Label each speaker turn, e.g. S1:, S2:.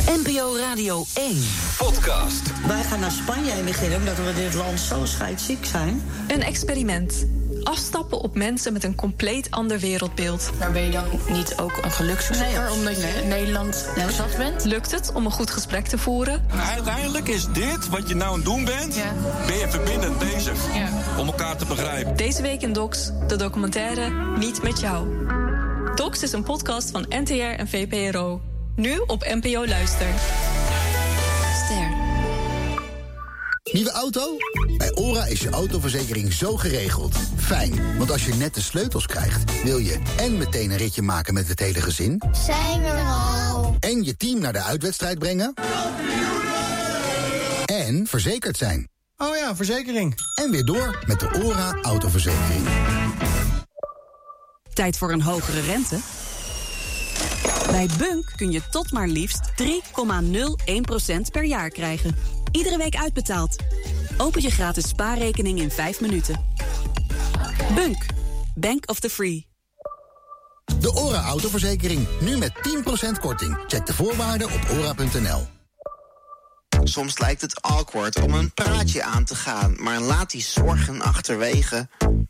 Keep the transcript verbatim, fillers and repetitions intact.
S1: N P O Radio één.
S2: Podcast.
S3: Wij gaan naar Spanje emigreren omdat we in dit land zo scheidsziek zijn.
S4: Een experiment. Afstappen op mensen met een compleet ander wereldbeeld.
S5: Maar ben je dan niet ook een gelukszoeker nee, omdat je nee. in Nederland nee. zat bent?
S4: Lukt het om een goed gesprek te voeren?
S6: Uiteindelijk is dit wat je nou aan het doen bent, ja. ben je verbindend bezig ja. om elkaar te begrijpen.
S4: Deze week in Docs, de documentaire Niet met jou. Docs is een podcast van N T R en V P R O. Nu op N P O Luister. Ster.
S7: Nieuwe auto? Bij ORA is je autoverzekering zo geregeld. Fijn, want als je net de sleutels krijgt, wil je en meteen een ritje maken met het hele gezin.
S8: Zijn we al.
S7: En je team naar de uitwedstrijd brengen. En verzekerd zijn.
S9: Oh ja, verzekering.
S7: En weer door met de ORA autoverzekering.
S10: Tijd voor een hogere rente? Bij Bunk kun je tot maar liefst drie komma nul één procent per jaar krijgen. Iedere week uitbetaald. Open je gratis spaarrekening in vijf minuten. Bunk. Bank of the Free.
S7: De ORA autoverzekering. Nu met tien procent korting. Check de voorwaarden op ora punt n l.
S11: Soms lijkt het awkward om een praatje aan te gaan, maar laat die zorgen achterwege.